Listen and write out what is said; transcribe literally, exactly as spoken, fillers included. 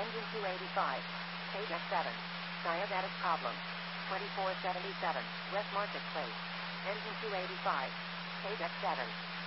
Engine two eighty-five. Page F seven. Diabetic problem. twenty-four seventy-seven. West Marketplace. Engine two eighty-five. Page F seven.